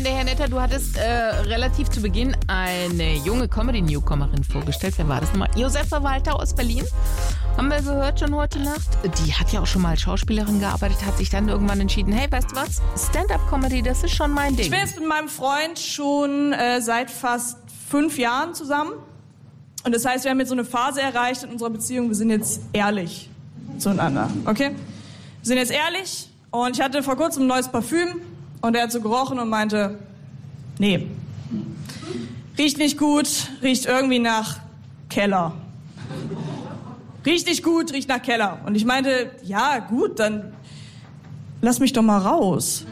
denn der Herr Netter, du hattest relativ zu Beginn eine junge Comedy-Newcomerin vorgestellt. Wer war das nochmal? Josefa Walter aus Berlin. Haben wir gehört schon heute Nacht. Die hat ja auch schon mal als Schauspielerin gearbeitet, hat sich dann irgendwann entschieden, hey, weißt du was? Stand-up-Comedy, das ist schon mein Ding. Ich bin jetzt mit meinem Freund schon seit fast 5 Jahren zusammen. Und das heißt, wir haben jetzt so eine Phase erreicht in unserer Beziehung, wir sind jetzt ehrlich zueinander, okay? Wir sind jetzt ehrlich und ich hatte vor kurzem ein neues Parfüm und er hat so gerochen und meinte, nee, riecht nicht gut, riecht irgendwie nach Keller. Riecht nicht gut, riecht nach Keller. Und ich meinte, ja gut, dann lass mich doch mal raus.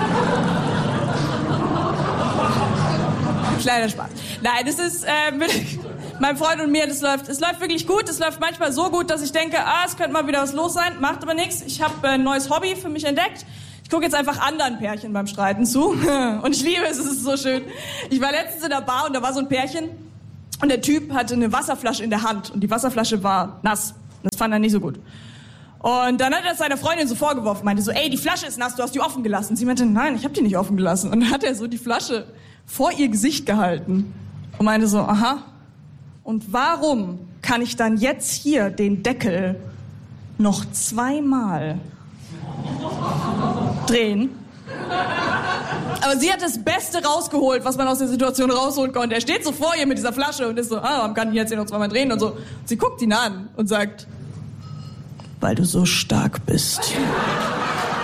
Kleiner Spaß. Nein, das ist mit meinem Freund und mir, es läuft wirklich gut. Es läuft manchmal so gut, dass ich denke, es könnte mal wieder was los sein. Macht aber nichts. Ich habe ein neues Hobby für mich entdeckt. Ich gucke jetzt einfach anderen Pärchen beim Streiten zu. Und ich liebe es, es ist so schön. Ich war letztens in der Bar und da war so ein Pärchen. Und der Typ hatte eine Wasserflasche in der Hand. Und die Wasserflasche war nass. Das fand er nicht so gut. Und dann hat er seiner Freundin so vorgeworfen. Meinte so, ey, die Flasche ist nass, du hast die offen gelassen. Sie meinte, nein, ich habe die nicht offen gelassen. Und dann hat er so die Flasche vor ihr Gesicht gehalten. Und meinte so, aha. Und warum kann ich dann jetzt hier den Deckel noch 2-mal drehen? Aber sie hat das Beste rausgeholt, was man aus der Situation rausholen konnte. Er steht so vor ihr mit dieser Flasche und ist so, warum kann ich jetzt hier noch 2-mal drehen? Und so. Und sie guckt ihn an und sagt, weil du so stark bist.